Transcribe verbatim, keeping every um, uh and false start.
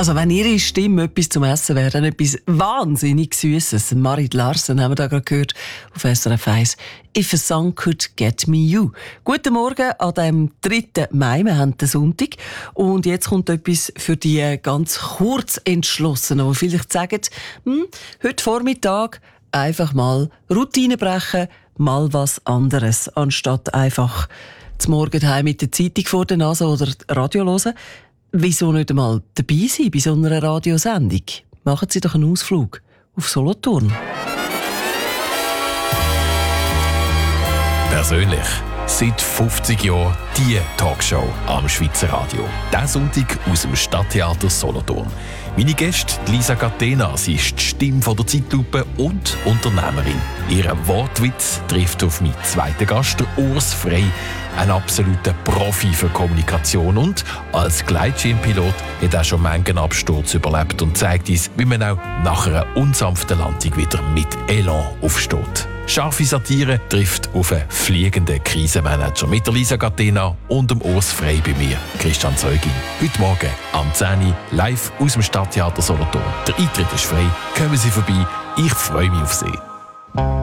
Also wenn ihre Stimme etwas zum Essen wäre, dann etwas wahnsinnig Süßes. Marit Larsen haben wir da gerade gehört auf S R F eins. «If a song could get me you». Guten Morgen an dem dritten Mai, wir haben den Sonntag. Und jetzt kommt etwas für die ganz kurz Entschlossenen, die vielleicht sagen, hm, heute Vormittag einfach mal Routine brechen, mal was anderes, anstatt einfach zum Morgen heim mit der Zeitung vor der Nase oder Radio hören. Wieso nicht einmal dabei sein bei so einer Radiosendung? Machen Sie doch einen Ausflug auf Solothurn. Persönlich. Seit fünfzig Jahren die Talkshow am Schweizer Radio. Diesen Sonntag aus dem Stadttheater Solothurn. Meine Gäste Lisa Catena, sie ist die Stimme von der Zeitlupe und Unternehmerin. Ihr Wortwitz trifft auf meinen zweiten Gast, der Urs Frey, ein absoluter Profi für Kommunikation und als Gleitschirmpilot hat er schon manchen Absturz überlebt und zeigt uns, wie man auch nach einer unsanften Landung wieder mit Elan aufsteht. Scharfe Satire trifft auf einen fliegenden Krisenmanager mit der Lisa Catena und dem Urs Frey bei mir, Christian Zeugin. Heute Morgen am zehn Uhr live aus dem Stadttheater Solothurn. Der Eintritt ist frei, kommen Sie vorbei, ich freue mich auf Sie.